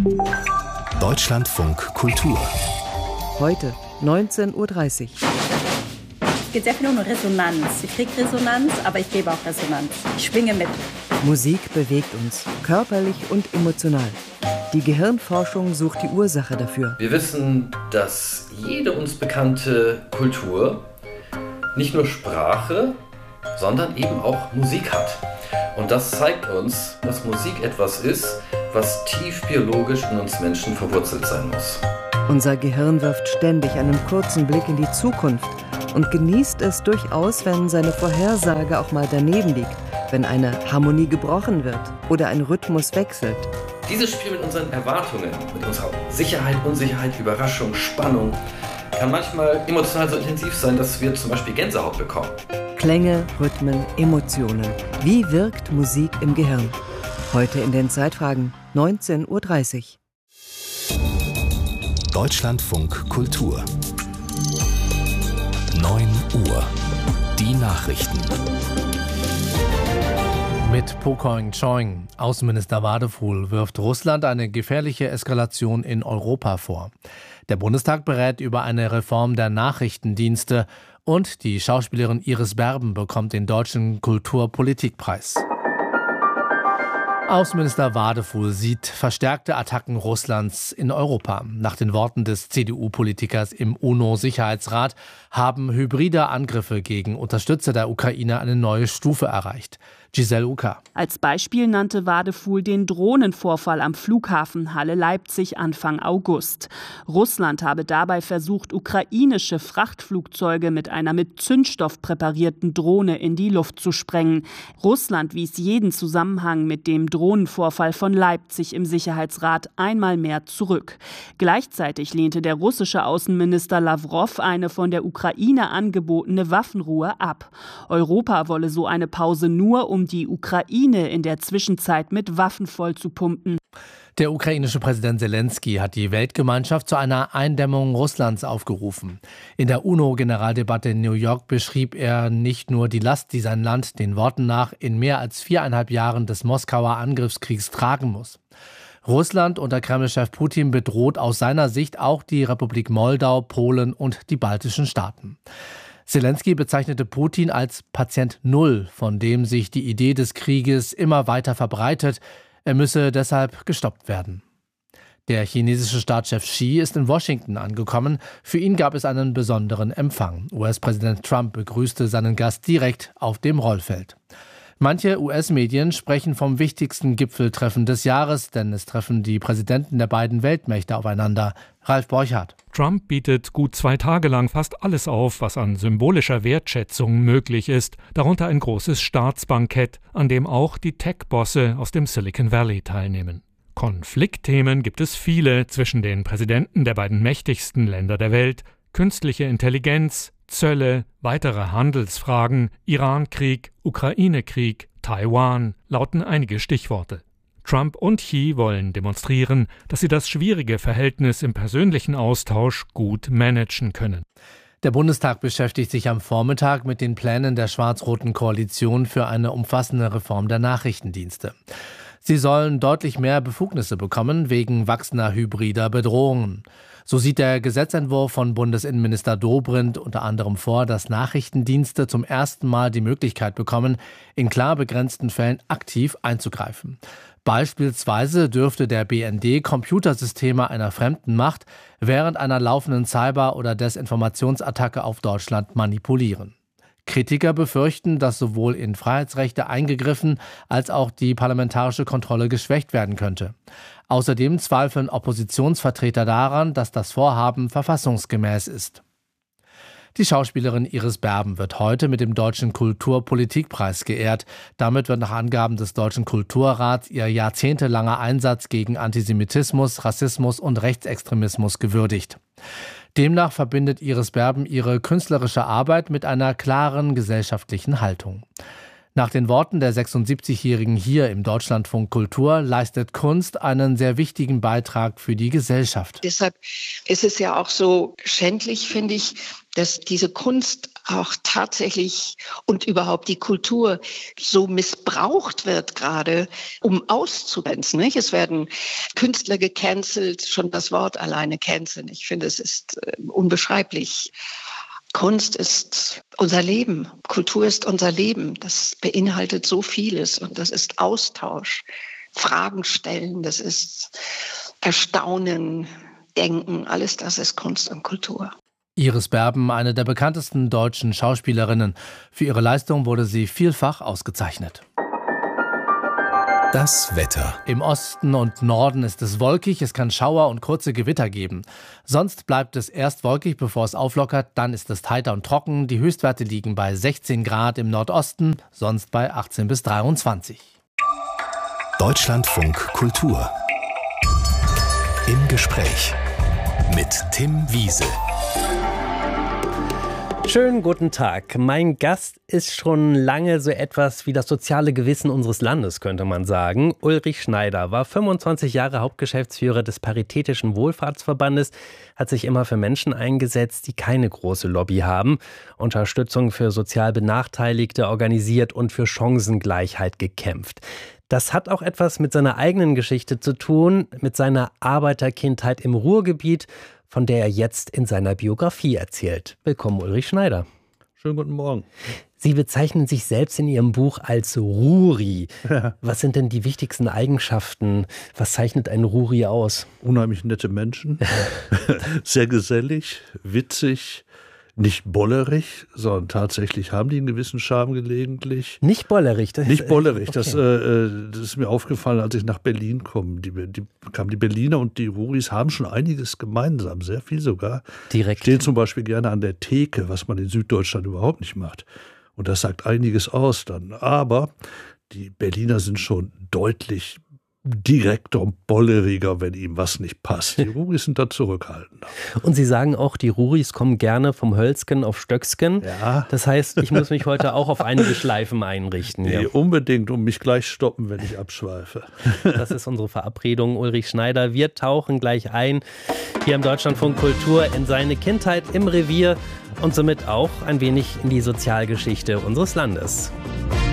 Deutschlandfunk Kultur. Heute 19:30 Uhr. Es geht sehr viel um Resonanz. Ich kriege Resonanz, aber ich gebe auch Resonanz. Ich schwinge mit. Musik bewegt uns, körperlich und emotional. Die Gehirnforschung sucht die Ursache dafür. Wir wissen, dass jede uns bekannte Kultur nicht nur Sprache, sondern eben auch Musik hat. Und das zeigt uns, dass Musik etwas ist, was tief biologisch in uns Menschen verwurzelt sein muss. Unser Gehirn wirft ständig einen kurzen Blick in die Zukunft und genießt es durchaus, wenn seine Vorhersage auch mal daneben liegt, wenn eine Harmonie gebrochen wird oder ein Rhythmus wechselt. Dieses Spiel mit unseren Erwartungen, mit unserer Sicherheit, Unsicherheit, Überraschung, Spannung, kann manchmal emotional so intensiv sein, dass wir zum Beispiel Gänsehaut bekommen. Klänge, Rhythmen, Emotionen. Wie wirkt Musik im Gehirn? Heute in den Zeitfragen 19:30 Uhr. Deutschlandfunk Kultur. 9 Uhr. Die Nachrichten. Mit Po Keung-Cheng, Außenminister Wadephul, wirft Russland eine gefährliche Eskalation in Europa vor. Der Bundestag berät über eine Reform der Nachrichtendienste und die Schauspielerin Iris Berben bekommt den Deutschen Kulturpolitikpreis. Außenminister Wadephul sieht verstärkte Attacken Russlands in Europa. Nach den Worten des CDU-Politikers im UNO-Sicherheitsrat haben hybride Angriffe gegen Unterstützer der Ukraine eine neue Stufe erreicht. Giselle Uka. Als Beispiel nannte Wadephul den Drohnenvorfall am Flughafen Halle-Leipzig Anfang August. Russland habe dabei versucht, ukrainische Frachtflugzeuge mit einer mit Zündstoff präparierten Drohne in die Luft zu sprengen. Russland wies jeden Zusammenhang mit dem Drohnenvorfall von Leipzig im Sicherheitsrat einmal mehr zurück. Gleichzeitig lehnte der russische Außenminister Lawrow eine von der Ukraine angebotene Waffenruhe ab. Europa wolle so eine Pause nur, um die Ukraine in der Zwischenzeit mit Waffen vollzupumpen. Der ukrainische Präsident Zelensky hat die Weltgemeinschaft zu einer Eindämmung Russlands aufgerufen. In der UNO-Generaldebatte in New York beschrieb er nicht nur die Last, die sein Land den Worten nach in mehr als 4,5 Jahren des Moskauer Angriffskriegs tragen muss. Russland unter Kreml-Chef Putin bedroht aus seiner Sicht auch die Republik Moldau, Polen und die baltischen Staaten. Zelensky bezeichnete Putin als Patient Null, von dem sich die Idee des Krieges immer weiter verbreitet. Er müsse deshalb gestoppt werden. Der chinesische Staatschef Xi ist in Washington angekommen. Für ihn gab es einen besonderen Empfang. US-Präsident Trump begrüßte seinen Gast direkt auf dem Rollfeld. Manche US-Medien sprechen vom wichtigsten Gipfeltreffen des Jahres, denn es treffen die Präsidenten der beiden Weltmächte aufeinander. Ralf Borchardt. Trump bietet gut 2 Tage lang fast alles auf, was an symbolischer Wertschätzung möglich ist, darunter ein großes Staatsbankett, an dem auch die Tech-Bosse aus dem Silicon Valley teilnehmen. Konfliktthemen gibt es viele zwischen den Präsidenten der beiden mächtigsten Länder der Welt: künstliche Intelligenz, Zölle, weitere Handelsfragen, Irankrieg, Ukraine-Krieg, Taiwan lauten einige Stichworte. Trump und Xi wollen demonstrieren, dass sie das schwierige Verhältnis im persönlichen Austausch gut managen können. Der Bundestag beschäftigt sich am Vormittag mit den Plänen der schwarz-roten Koalition für eine umfassende Reform der Nachrichtendienste. Sie sollen deutlich mehr Befugnisse bekommen wegen wachsender hybrider Bedrohungen. So sieht der Gesetzentwurf von Bundesinnenminister Dobrindt unter anderem vor, dass Nachrichtendienste zum ersten Mal die Möglichkeit bekommen, in klar begrenzten Fällen aktiv einzugreifen. Beispielsweise dürfte der BND Computersysteme einer fremden Macht während einer laufenden Cyber- oder Desinformationsattacke auf Deutschland manipulieren. Kritiker befürchten, dass sowohl in Freiheitsrechte eingegriffen als auch die parlamentarische Kontrolle geschwächt werden könnte. Außerdem zweifeln Oppositionsvertreter daran, dass das Vorhaben verfassungsgemäß ist. Die Schauspielerin Iris Berben wird heute mit dem Deutschen Kulturpolitikpreis geehrt. Damit wird nach Angaben des Deutschen Kulturrats ihr jahrzehntelanger Einsatz gegen Antisemitismus, Rassismus und Rechtsextremismus gewürdigt. Demnach verbindet Iris Berben ihre künstlerische Arbeit mit einer klaren gesellschaftlichen Haltung. Nach den Worten der 76-Jährigen hier im Deutschlandfunk Kultur leistet Kunst einen sehr wichtigen Beitrag für die Gesellschaft. Deshalb ist es ja auch so schändlich, finde ich, dass diese Kunst auch tatsächlich und überhaupt die Kultur so missbraucht wird gerade, um auszugrenzen. Nicht? Es werden Künstler gecancelt, schon das Wort alleine canceln. Ich finde, es ist unbeschreiblich. Kunst ist unser Leben, Kultur ist unser Leben. Das beinhaltet so vieles und das ist Austausch, Fragen stellen, das ist Erstaunen, Denken, alles das ist Kunst und Kultur. Iris Berben, eine der bekanntesten deutschen Schauspielerinnen. Für ihre Leistung wurde sie vielfach ausgezeichnet. Das Wetter. Im Osten und Norden ist es wolkig, es kann Schauer und kurze Gewitter geben. Sonst bleibt es erst wolkig, bevor es auflockert, dann ist es heiter und trocken. Die Höchstwerte liegen bei 16 Grad im Nordosten, sonst bei 18 bis 23. Deutschlandfunk Kultur. Im Gespräch mit Tim Wiese. Schönen guten Tag. Mein Gast ist schon lange so etwas wie das soziale Gewissen unseres Landes, könnte man sagen. Ulrich Schneider war 25 Jahre Hauptgeschäftsführer des Paritätischen Wohlfahrtsverbandes, hat sich immer für Menschen eingesetzt, die keine große Lobby haben, Unterstützung für sozial Benachteiligte organisiert und für Chancengleichheit gekämpft. Das hat auch etwas mit seiner eigenen Geschichte zu tun, mit seiner Arbeiterkindheit im Ruhrgebiet, von der er jetzt in seiner Biografie erzählt. Willkommen, Ulrich Schneider. Schönen guten Morgen. Sie bezeichnen sich selbst in Ihrem Buch als Ruri. Ja. Was sind denn die wichtigsten Eigenschaften? Was zeichnet ein Ruri aus? Unheimlich nette Menschen, sehr gesellig, witzig, nicht bollerig, sondern tatsächlich haben die einen gewissen Charme gelegentlich. Nicht bollerig? Nicht bollerig. Okay. Das ist mir aufgefallen, als ich nach Berlin komme. Die Berliner und die Ruris haben schon einiges gemeinsam, sehr viel sogar. Direkt. Stehen zum Beispiel gerne an der Theke, was man in Süddeutschland überhaupt nicht macht. Und das sagt einiges aus dann. Aber die Berliner sind schon deutlich direkter und bolleriger, wenn ihm was nicht passt. Die Ruris sind da zurückhaltender. Und Sie sagen auch, die Ruris kommen gerne vom Hölzgen auf Stöcksken. Ja. Das heißt, ich muss mich heute auch auf einige Schleifen einrichten. Nee, unbedingt, und mich gleich stoppen, wenn ich abschweife. Das ist unsere Verabredung, Ulrich Schneider. Wir tauchen gleich ein, hier im Deutschlandfunk Kultur, in seine Kindheit im Revier und somit auch ein wenig in die Sozialgeschichte unseres Landes.